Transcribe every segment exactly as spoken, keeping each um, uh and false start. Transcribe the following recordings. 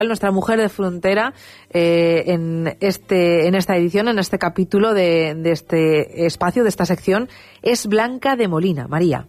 Nuestra mujer de frontera eh, en este en esta edición, en este capítulo de, de este espacio, de esta sección, es Blanca de Molina. María.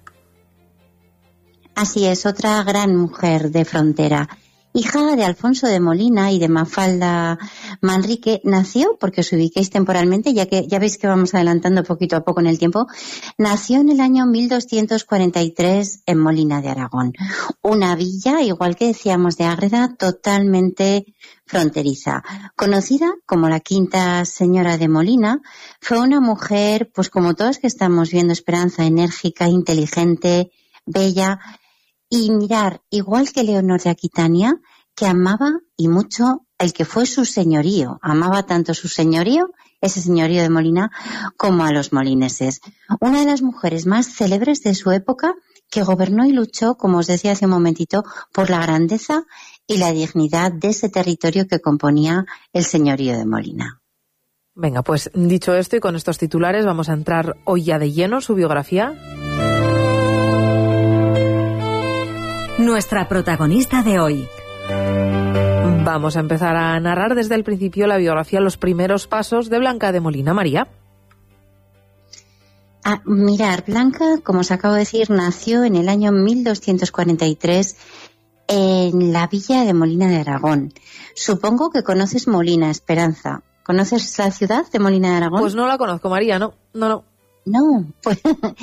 Así es, otra gran mujer de frontera. Hija de Alfonso de Molina y de Mafalda Manrique, nació, porque os ubiquéis temporalmente, ya que ya veis que vamos adelantando poquito a poco en el tiempo, nació en el año mil doscientos cuarenta y tres en Molina de Aragón. Una villa, igual que decíamos de Ágreda, totalmente fronteriza. Conocida como la quinta señora de Molina, fue una mujer, pues como todas que estamos viendo, Esperanza, enérgica, inteligente, bella. Y mirar, igual que Leonor de Aquitania, que amaba y mucho el que fue su señorío. Amaba tanto su señorío, ese señorío de Molina, como a los molineses. Una de las mujeres más célebres de su época, que gobernó y luchó, como os decía hace un momentito, por la grandeza y la dignidad de ese territorio que componía el señorío de Molina. Venga, pues dicho esto y con estos titulares vamos a entrar hoy ya de lleno su biografía. Nuestra protagonista de hoy. Vamos a empezar a narrar desde el principio la biografía, los primeros pasos de Blanca de Molina. María. Ah, mirar, Blanca, como os acabo de decir, nació en el año mil doscientos cuarenta y tres en la villa de Molina de Aragón. Supongo que conoces Molina, Esperanza. ¿Conoces la ciudad de Molina de Aragón? Pues no la conozco, María, no, no, no. No, pues,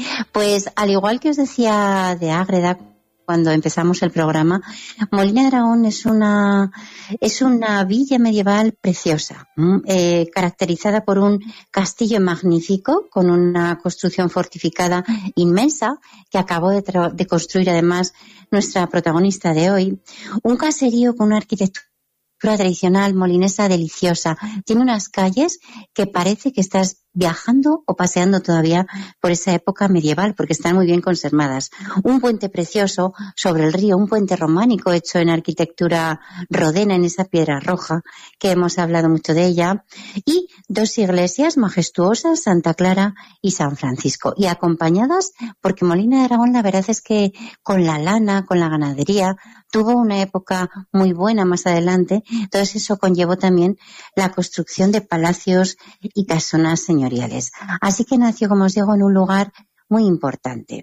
pues al igual que os decía de Ágreda, cuando empezamos el programa, Molina de Aragón es una es una villa medieval preciosa, eh, caracterizada por un castillo magnífico con una construcción fortificada inmensa que acabó de, tra- de construir además nuestra protagonista de hoy, un caserío con una arquitectura tradicional molinesa deliciosa. Tiene unas calles que parece que estás viajando o paseando todavía por esa época medieval, porque están muy bien conservadas. Un puente precioso sobre el río, un puente románico hecho en arquitectura rodena, en esa piedra roja, que hemos hablado mucho de ella, y dos iglesias majestuosas, Santa Clara y San Francisco, y acompañadas, porque Molina de Aragón la verdad es que con la lana, con la ganadería, tuvo una época muy buena más adelante. Entonces eso conllevó también la construcción de palacios y casonas señoriales. Así que nació, como os digo, en un lugar muy importante.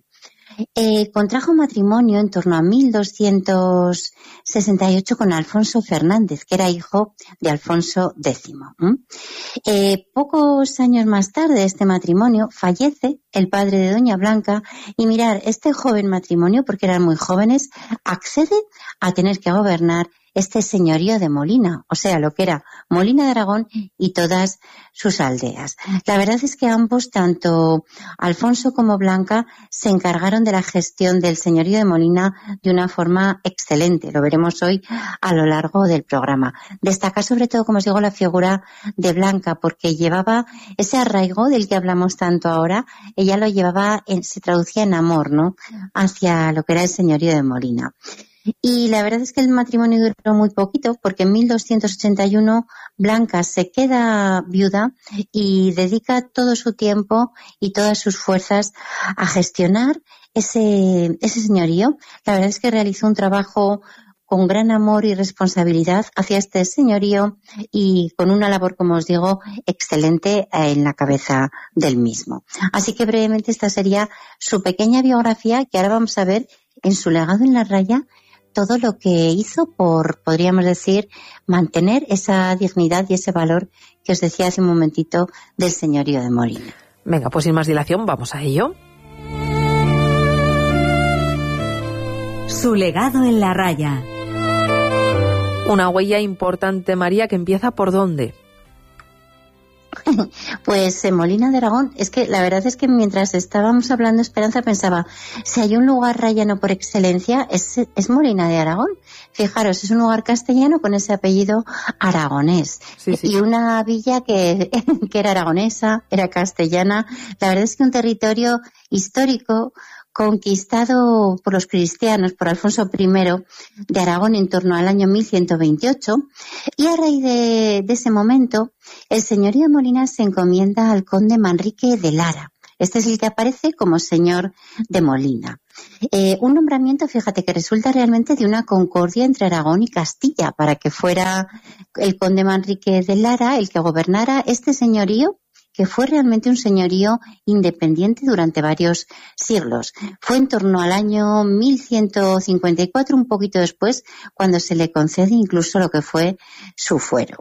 Eh, contrajo matrimonio en torno a mil doscientos sesenta y ocho con Alfonso Fernández, que era hijo de Alfonso décimo. ¿Mm? Eh, pocos años más tarde de este matrimonio fallece el padre de Doña Blanca y mirar, este joven matrimonio, porque eran muy jóvenes, accede a tener que gobernar este señorío de Molina, o sea, lo que era Molina de Aragón y todas sus aldeas. La verdad es que ambos, tanto Alfonso como Blanca, se encargaron de la gestión del señorío de Molina de una forma excelente. Lo veremos hoy a lo largo del programa. Destaca sobre todo, como os digo, la figura de Blanca, porque llevaba ese arraigo del que hablamos tanto ahora, ella lo llevaba, en, se traducía en amor, ¿no?, hacia lo que era el señorío de Molina. Y la verdad es que el matrimonio duró muy poquito, porque en mil doscientos ochenta y uno Blanca se queda viuda y dedica todo su tiempo y todas sus fuerzas a gestionar ese, ese señorío. La verdad es que realizó un trabajo con gran amor y responsabilidad hacia este señorío y con una labor, como os digo, excelente en la cabeza del mismo. Así que brevemente esta sería su pequeña biografía, que ahora vamos a ver en su legado en la raya todo lo que hizo por, podríamos decir, mantener esa dignidad y ese valor que os decía hace un momentito del señorío de Molina. Venga, pues sin más dilación, vamos a ello. Su legado en la raya. Una huella importante, María, que empieza ¿por dónde? Pues en Molina de Aragón, es que la verdad es que mientras estábamos hablando, Esperanza, pensaba, si hay un lugar rayano por excelencia, es, es Molina de Aragón. Fijaros, es un lugar castellano con ese apellido aragonés. Sí, sí. Y una villa que, que era aragonesa, era castellana. La verdad es que un territorio histórico conquistado por los cristianos, por Alfonso primero de Aragón en torno al año mil ciento veintiocho, y a raíz de, de ese momento, el señorío de Molina se encomienda al conde Manrique de Lara. Este es el que aparece como señor de Molina. Eh, un nombramiento, fíjate, que resulta realmente de una concordia entre Aragón y Castilla, para que fuera el conde Manrique de Lara el que gobernara este señorío, que fue realmente un señorío independiente durante varios siglos. Fue en torno al año mil ciento cincuenta y cuatro, un poquito después, cuando se le concede incluso lo que fue su fuero.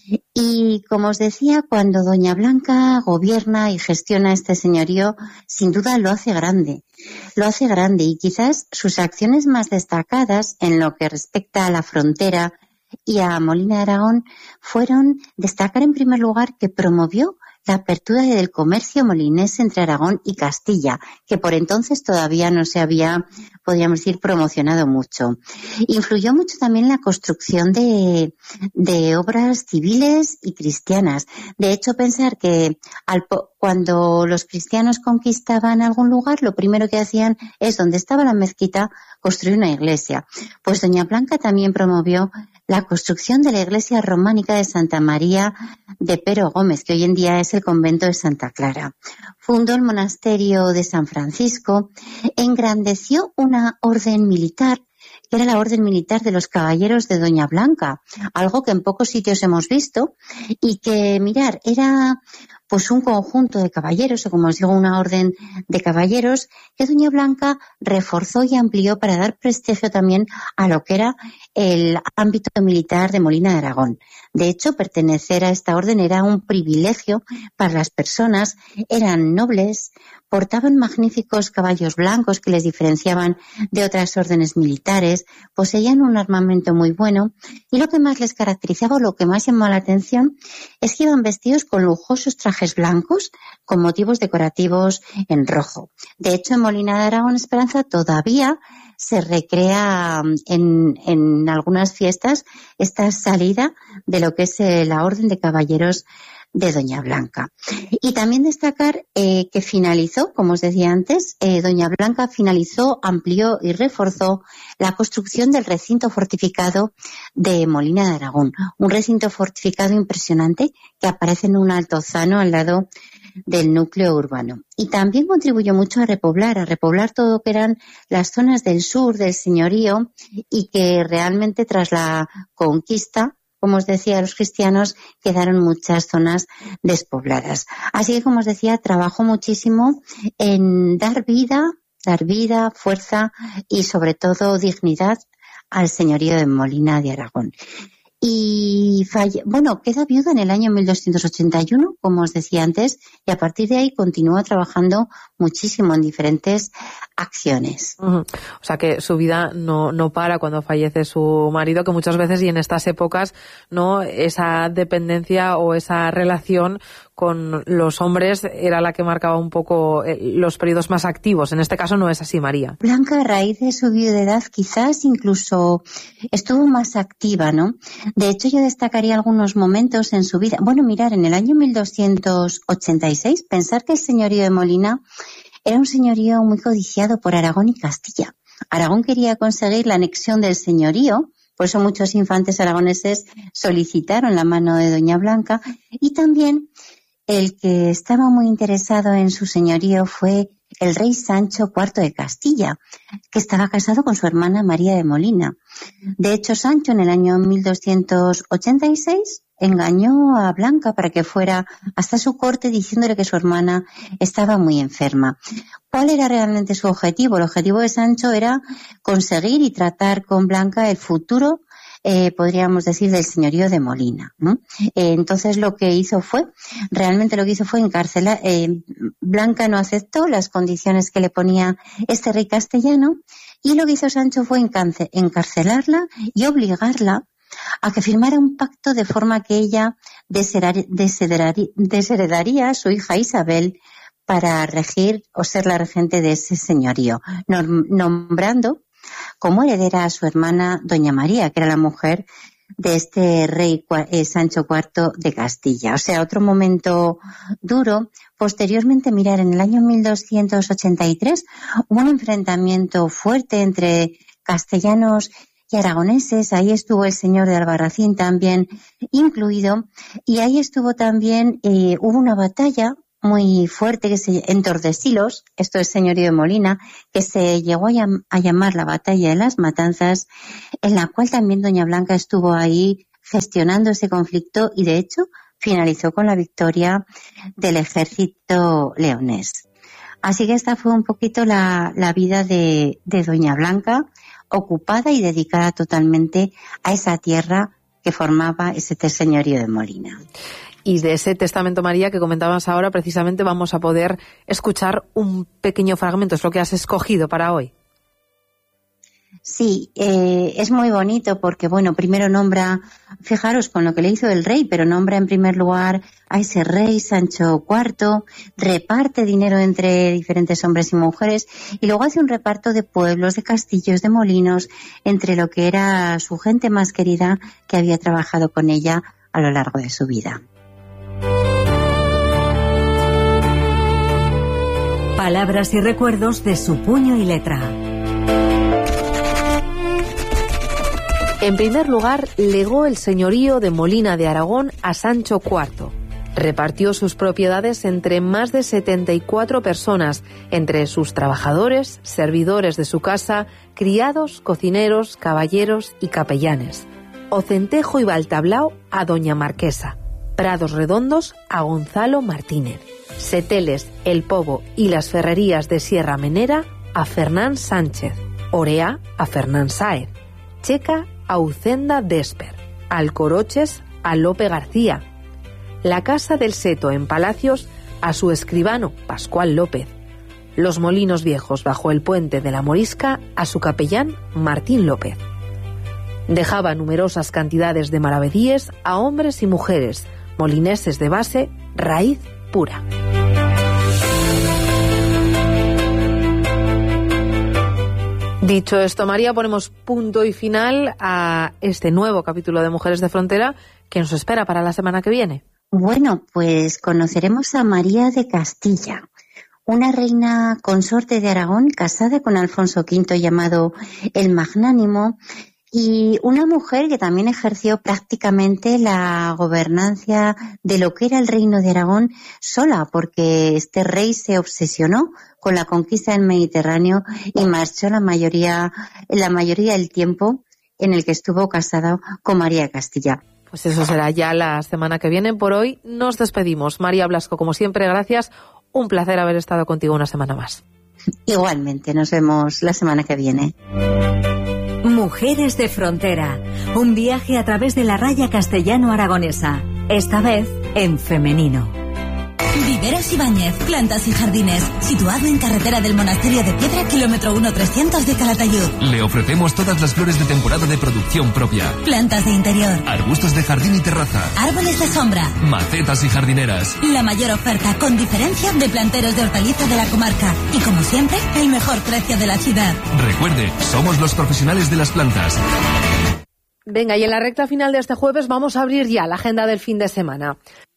Y como os decía, cuando Doña Blanca gobierna y gestiona este señorío, sin duda lo hace grande. Lo hace grande y quizás sus acciones más destacadas en lo que respecta a la frontera y a Molina de Aragón fueron destacar en primer lugar que promovió la apertura del comercio molinés entre Aragón y Castilla, que por entonces todavía no se había, podríamos decir, promocionado mucho. Influyó mucho también en la construcción de, de obras civiles y cristianas. De hecho, pensar que al, cuando los cristianos conquistaban algún lugar, lo primero que hacían es, donde estaba la mezquita, construir una iglesia. Pues Doña Blanca también promovió la construcción de la iglesia románica de Santa María de Pero Gómez, que hoy en día es el convento de Santa Clara. Fundó el monasterio de San Francisco, engrandeció una orden militar, que era la orden militar de los caballeros de Doña Blanca, algo que en pocos sitios hemos visto, y que, mirar, era pues un conjunto de caballeros, o como os digo, una orden de caballeros, que Doña Blanca reforzó y amplió para dar prestigio también a lo que era el ámbito militar de Molina de Aragón. De hecho, pertenecer a esta orden era un privilegio para las personas, eran nobles, portaban magníficos caballos blancos que les diferenciaban de otras órdenes militares, poseían un armamento muy bueno, y lo que más les caracterizaba, o lo que más llamó la atención, es que iban vestidos con lujosos trajes blancos con motivos decorativos en rojo. De hecho, en Molina de Aragón Esperanza todavía se recrea en, en algunas fiestas esta salida de lo que es eh, la Orden de Caballeros de Doña Blanca. Y también destacar eh, que finalizó, como os decía antes, eh, Doña Blanca finalizó, amplió y reforzó la construcción del recinto fortificado de Molina de Aragón. Un recinto fortificado impresionante que aparece en un altozano al lado del núcleo urbano. Y también contribuyó mucho a repoblar, a repoblar todo lo que eran las zonas del sur del señorío, y que realmente tras la conquista, como os decía, los cristianos, quedaron muchas zonas despobladas. Así que, como os decía, trabajó muchísimo en dar vida, dar vida, fuerza y sobre todo dignidad al señorío de Molina de Aragón. Y falle... bueno, queda viuda en el año mil doscientos ochenta y uno, como os decía antes, y a partir de ahí continúa trabajando muchísimo en diferentes acciones. Uh-huh. O sea que su vida no, no para cuando fallece su marido, que muchas veces, y en estas épocas, no, esa dependencia o esa relación con los hombres era la que marcaba un poco los periodos más activos. En este caso no es así, María. Blanca, a raíz de su viudedad, quizás incluso estuvo más activa, ¿no? De hecho, yo destacaría algunos momentos en su vida. Bueno, mirar, en el año mil doscientos ochenta y seis, pensar que el señorío de Molina era un señorío muy codiciado por Aragón y Castilla. Aragón quería conseguir la anexión del señorío, por eso muchos infantes aragoneses solicitaron la mano de Doña Blanca, y también el que estaba muy interesado en su señorío fue el rey Sancho cuarto de Castilla, que estaba casado con su hermana María de Molina. De hecho, Sancho en el año mil doscientos ochenta y seis engañó a Blanca para que fuera hasta su corte diciéndole que su hermana estaba muy enferma. ¿Cuál era realmente su objetivo? El objetivo de Sancho era conseguir y tratar con Blanca el futuro, Eh, podríamos decir, del señorío de Molina, ¿no? Eh, entonces lo que hizo fue, realmente lo que hizo fue encarcelar, eh, Blanca no aceptó las condiciones que le ponía este rey castellano, y lo que hizo Sancho fue encarcelarla y obligarla a que firmara un pacto de forma que ella desheredaría a su hija Isabel para regir o ser la regente de ese señorío, nombrando como heredera a su hermana Doña María, que era la mujer de este rey eh, Sancho cuarto de Castilla. O sea, otro momento duro. Posteriormente, mirar, en el año mil doscientos ochenta y tres hubo un enfrentamiento fuerte entre castellanos y aragoneses. Ahí estuvo el señor de Albarracín también incluido, y ahí estuvo también, eh, hubo una batalla muy fuerte que se, en Tordesillos, esto es señorío de Molina, que se llegó a, llam, a llamar la Batalla de las Matanzas, en la cual también doña Blanca estuvo ahí gestionando ese conflicto y de hecho finalizó con la victoria del ejército leonés. Así que esta fue un poquito la, la vida de, de doña Blanca, ocupada y dedicada totalmente a esa tierra que formaba ese señorío de Molina. Y de ese testamento, María, que comentabas ahora, precisamente vamos a poder escuchar un pequeño fragmento. Es lo que has escogido para hoy. Sí, eh, es muy bonito porque, bueno, primero nombra, fijaros con lo que le hizo el rey, pero nombra en primer lugar a ese rey, Sancho cuarto, reparte dinero entre diferentes hombres y mujeres y luego hace un reparto de pueblos, de castillos, de molinos, entre lo que era su gente más querida que había trabajado con ella a lo largo de su vida. Palabras y recuerdos de su puño y letra. En primer lugar, legó el señorío de Molina de Aragón a Sancho cuarto. Repartió sus propiedades entre más de setenta y cuatro personas, entre sus trabajadores, servidores de su casa, criados, cocineros, caballeros y capellanes. Ocentejo y Valtablao a doña Marquesa. Prados Redondos a Gonzalo Martínez. Seteles, El Pobo y las ferrerías de Sierra Menera a Fernán Sánchez. Orea a Fernán Sáez. Checa a Ucenda Desper. Alcoroches a Lope García. La Casa del Seto en Palacios a su escribano Pascual López. Los Molinos Viejos bajo el puente de la Morisca a su capellán Martín López. Dejaba numerosas cantidades de maravedíes a hombres y mujeres, molineses de base, raíz pura. Dicho esto, María, ponemos punto y final a este nuevo capítulo de Mujeres de Frontera que nos espera para la semana que viene. Bueno, pues conoceremos a María de Castilla, una reina consorte de Aragón casada con Alfonso quinto llamado el Magnánimo, y una mujer que también ejerció prácticamente la gobernancia de lo que era el reino de Aragón sola, porque este rey se obsesionó con la conquista del Mediterráneo y marchó la mayoría, la mayoría del tiempo en el que estuvo casado con María de Castilla. Pues eso será ya la semana que viene. Por hoy nos despedimos. María Blasco, como siempre, gracias. Un placer haber estado contigo una semana más. Igualmente, nos vemos la semana que viene. Mujeres de Frontera, un viaje a través de la raya castellano-aragonesa, esta vez en femenino. Viveros Ibáñez, plantas y jardines, situado en carretera del Monasterio de Piedra, kilómetro uno trescientos de Calatayud. Le ofrecemos todas las flores de temporada de producción propia. Plantas de interior, arbustos de jardín y terraza, árboles de sombra, macetas y jardineras. La mayor oferta con diferencia de planteros de hortaliza de la comarca. Y como siempre, el mejor precio de la ciudad. Recuerde, somos los profesionales de las plantas. Venga, y en la recta final de este jueves vamos a abrir ya la agenda del fin de semana.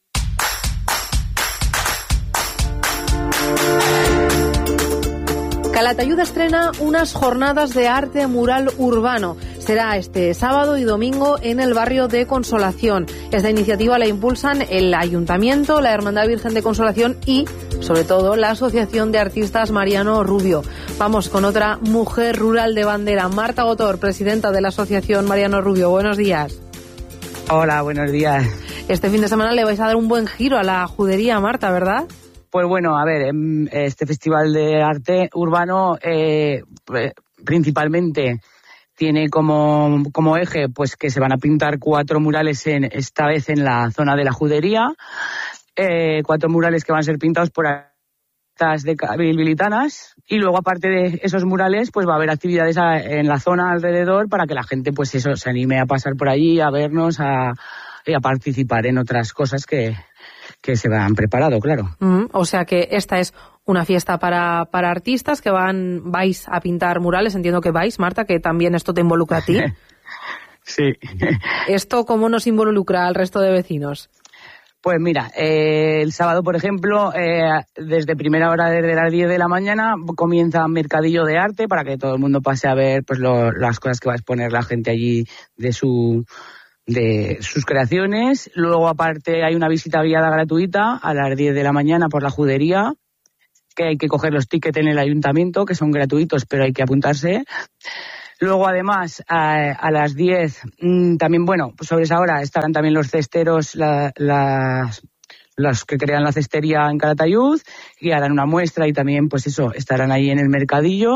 Calatayud estrena unas jornadas de arte mural urbano. Será este sábado y domingo en el barrio de Consolación. Esta iniciativa la impulsan el Ayuntamiento, la Hermandad Virgen de Consolación y, sobre todo, la Asociación de Artistas Mariano Rubio. Vamos con otra mujer rural de bandera, Marta Gotor, presidenta de la Asociación Mariano Rubio. Buenos días. Hola, buenos días. Este fin de semana le vais a dar un buen giro a la judería, Marta, ¿verdad? Pues bueno, a ver, este festival de arte urbano eh, principalmente tiene como, como eje pues que se van a pintar cuatro murales en, esta vez en la zona de la judería, eh, cuatro murales que van a ser pintados por artistas de bilbilitanas, y luego aparte de esos murales pues va a haber actividades a, en la zona alrededor para que la gente pues eso se anime a pasar por allí, a vernos, a, y a participar en otras cosas que que se han preparado, claro. Mm, o sea que esta es una fiesta para, para artistas que van vais a pintar murales. Entiendo que vais, Marta, que también esto te involucra a ti. Sí. ¿Esto cómo nos involucra al resto de vecinos? Pues mira, eh, el sábado, por ejemplo, eh, desde primera hora, desde las diez de la mañana, comienza un mercadillo de arte para que todo el mundo pase a ver pues lo, las cosas que va a exponer la gente allí de su de sus creaciones. Luego, aparte, hay una visita guiada gratuita a las diez de la mañana por la judería, que hay que coger los tickets en el ayuntamiento, que son gratuitos, pero hay que apuntarse. Luego, además, a, a las diez, mmm, también, bueno, pues sobre esa hora estarán también los cesteros, la, las... los que crean la cestería en Calatayud, y harán una muestra y también, pues eso, estarán ahí en el mercadillo.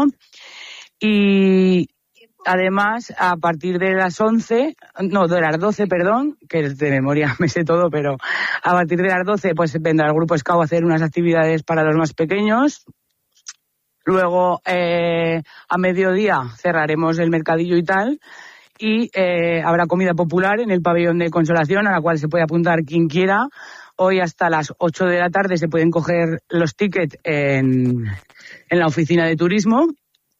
Y además, a partir de las once, no, de las doce, perdón, que de memoria me sé todo, pero a partir de las doce, pues vendrá el Grupo Scout a hacer unas actividades para los más pequeños. Luego, eh, a mediodía, cerraremos el mercadillo y tal. Y eh, habrá comida popular en el pabellón de Consolación, a la cual se puede apuntar quien quiera. Hoy hasta las ocho de la tarde se pueden coger los tickets en, en la oficina de turismo.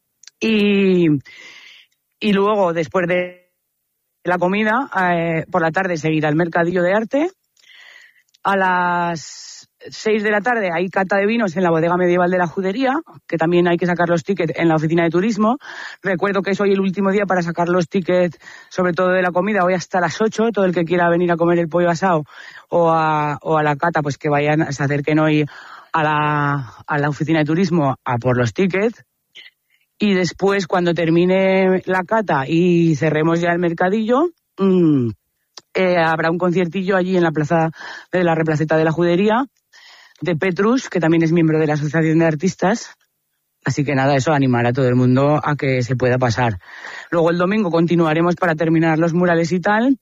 Y, y luego, después de la comida, eh, por la tarde seguirá el mercadillo de arte. A las seis de la tarde hay cata de vinos en la bodega medieval de la Judería, que también hay que sacar los tickets en la oficina de turismo. Recuerdo que es hoy el último día para sacar los tickets, sobre todo de la comida, hoy hasta las ocho. Todo el que quiera venir a comer el pollo asado o a, o a la cata, pues que vayan, se acerquen hoy a la, a la oficina de turismo a por los tickets. Y después, cuando termine la cata y cerremos ya el mercadillo, mmm, eh, habrá un conciertillo allí en la plaza de la Replaceta de la Judería, de Petrus, que también es miembro de la Asociación de Artistas. Así que nada, eso, animar a todo el mundo a que se pueda pasar. Luego el domingo continuaremos para terminar los murales y tal.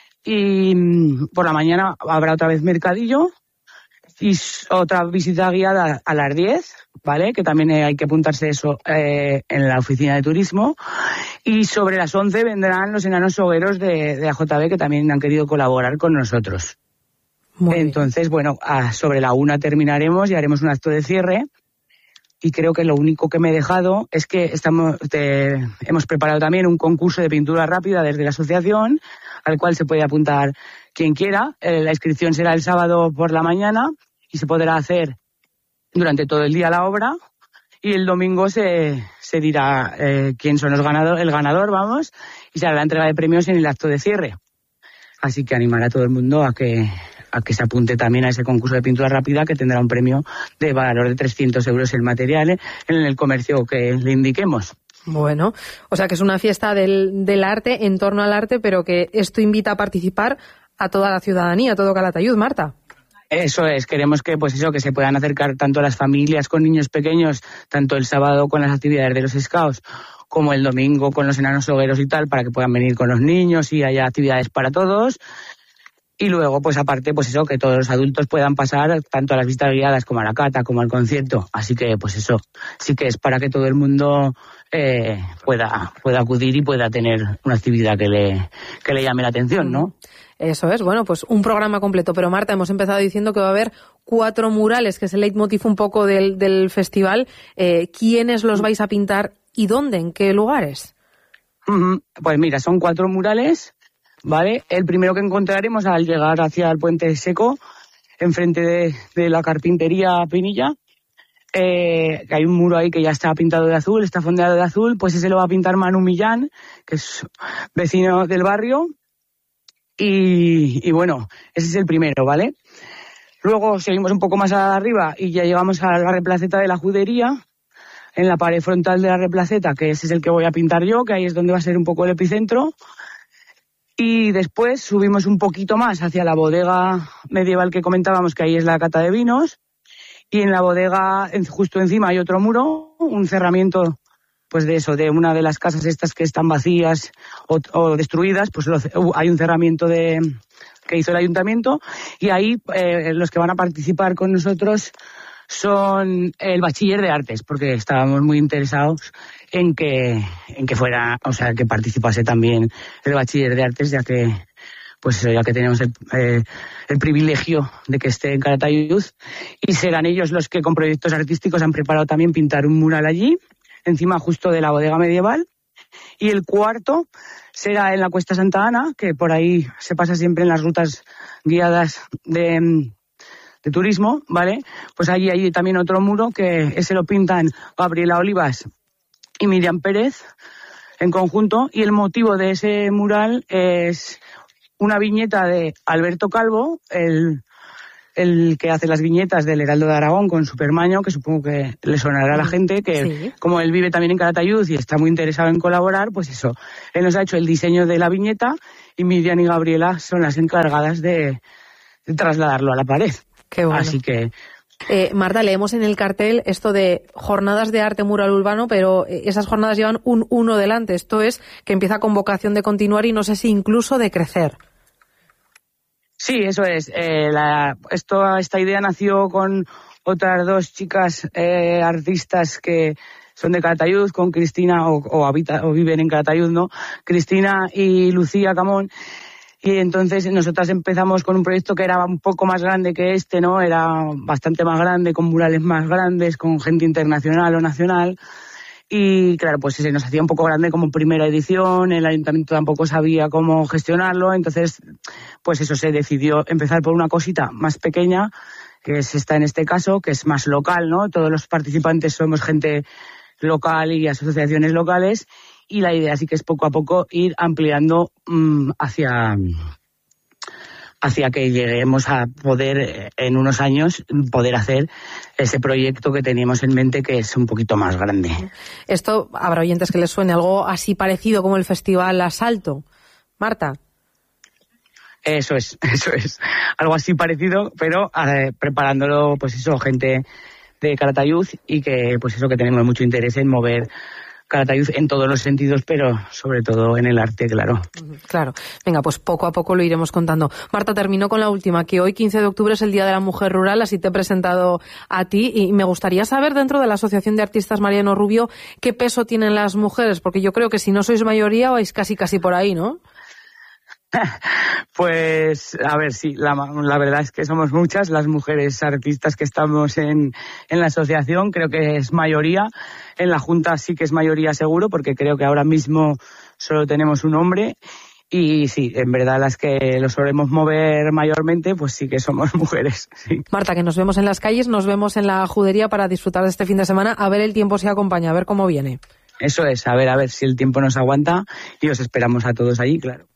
Y por la mañana habrá otra vez mercadillo y otra visita guiada a las diez, ¿vale? Que también hay que apuntarse eso eh, en la oficina de turismo. Y sobre las once vendrán los enanos hogueros de, de A J B, que también han querido colaborar con nosotros. Muy Entonces, bien. bueno, a, sobre la una terminaremos y haremos un acto de cierre. Y creo que lo único que me he dejado es que estamos te, hemos preparado también un concurso de pintura rápida desde la asociación, al cual se puede apuntar quien quiera. Eh, la inscripción será el sábado por la mañana y se podrá hacer durante todo el día la obra. Y el domingo se, se dirá eh, quién son los ganador, el ganador, vamos, y se hará la entrega de premios en el acto de cierre. Así que animar a todo el mundo a que a que se apunte también a ese concurso de pintura rápida, que tendrá un premio de valor de trescientos euros en materiales en el comercio que le indiquemos. Bueno, o sea que es una fiesta del, del arte, en torno al arte, pero que esto invita a participar a toda la ciudadanía, a todo Calatayud, Marta. Eso es, queremos que pues eso que se puedan acercar tanto las familias con niños pequeños, tanto el sábado con las actividades de los scouts, como el domingo con los enanos hogueros y tal, para que puedan venir con los niños y haya actividades para todos. Y luego, pues aparte, pues eso, que todos los adultos puedan pasar tanto a las visitas guiadas como a la cata, como al concierto. Así que, pues eso, sí que es para que todo el mundo eh, pueda pueda acudir y pueda tener una actividad que le que le llame la atención, ¿no? Eso es, bueno, pues un programa completo. Pero Marta, hemos empezado diciendo que va a haber cuatro murales, que es el leitmotiv un poco del, del festival. Eh, ¿Quiénes los vais a pintar y dónde? ¿En qué lugares? Pues mira, son cuatro murales. ¿Vale? El primero que encontraremos al llegar hacia el Puente Seco, enfrente de, de la carpintería Pinilla, eh, que hay un muro ahí que ya está pintado de azul, está fondeado de azul, pues ese lo va a pintar Manu Millán, que es vecino del barrio, y, y bueno, ese es el primero, ¿vale? Luego seguimos un poco más arriba y ya llegamos a la replaceta de la Judería, en la pared frontal de la replaceta, que ese es el que voy a pintar yo, que ahí es donde va a ser un poco el epicentro. Y después subimos un poquito más hacia la bodega medieval que comentábamos, que ahí es la cata de vinos. Y en la bodega, justo encima, hay otro muro, un cerramiento, pues de eso, de una de las casas estas que están vacías o, o destruidas, pues lo, hay un cerramiento de que hizo el ayuntamiento. Y ahí eh, los que van a participar con nosotros son el bachiller de artes, porque estábamos muy interesados en que en que fuera, o sea, que participase también el bachiller de artes, ya que pues ya que tenemos el, eh, el privilegio de que esté en Calatayud, y serán ellos los que con proyectos artísticos han preparado también pintar un mural allí, encima justo de la bodega medieval. Y el cuarto será en la Cuesta Santa Ana, que por ahí se pasa siempre en las rutas guiadas de de turismo, ¿vale? Pues allí hay también otro muro, que ese lo pintan Gabriela Olivas y Miriam Pérez en conjunto, y el motivo de ese mural es una viñeta de Alberto Calvo, el, el que hace las viñetas del Heraldo de Aragón con Supermaño, que supongo que le sonará a la gente, que sí. Como él vive también en Calatayud y está muy interesado en colaborar, pues eso, él nos ha hecho el diseño de la viñeta y Miriam y Gabriela son las encargadas de, de trasladarlo a la pared. Qué bueno. Así que... Eh, Marta, leemos en el cartel esto de jornadas de arte mural urbano, pero esas jornadas llevan un uno delante. Esto es que empieza con vocación de continuar y no sé si incluso de crecer. Sí, eso es. Eh, la, esto, esta idea nació con otras dos chicas eh, artistas que son de Calatayud, con Cristina, o, o, habita, o viven en Calatayud, ¿no? Cristina y Lucía Camón. Y entonces nosotras empezamos con un proyecto que era un poco más grande que este, ¿no? Era bastante más grande, con murales más grandes, con gente internacional o nacional. Y claro, pues se nos hacía un poco grande como primera edición, el ayuntamiento tampoco sabía cómo gestionarlo, entonces pues eso, se decidió empezar por una cosita más pequeña, que es esta en este caso, que es más local, ¿no? Todos los participantes somos gente local y asociaciones locales, y la idea sí que es poco a poco ir ampliando mmm, hacia... hacia que lleguemos a poder, en unos años, poder hacer ese proyecto que teníamos en mente, que es un poquito más grande. Esto, habrá oyentes que les suene algo así parecido como el Festival Asalto. Marta. Eso es, eso es. Algo así parecido, pero eh, preparándolo, pues eso, gente de Calatayud, y que, pues eso, que tenemos mucho interés en mover Calatayud en todos los sentidos, pero sobre todo en el arte, claro. Claro. Venga, pues poco a poco lo iremos contando. Marta, termino con la última, que hoy, quince de octubre, es el Día de la Mujer Rural, así te he presentado a ti, y me gustaría saber, dentro de la Asociación de Artistas Mariano Rubio, qué peso tienen las mujeres, porque yo creo que si no sois mayoría, vais casi casi por ahí, ¿no? Pues, a ver, sí, la, la verdad es que somos muchas las mujeres artistas que estamos en, en la asociación, creo que es mayoría, en la Junta sí que es mayoría seguro, porque creo que ahora mismo solo tenemos un hombre, y sí, en verdad las que lo solemos mover mayormente, pues sí que somos mujeres. Sí. Marta, que nos vemos en las calles, nos vemos en la judería para disfrutar de este fin de semana, a ver el tiempo si acompaña, a ver cómo viene. Eso es, a ver, a ver si el tiempo nos aguanta, y os esperamos a todos allí, claro.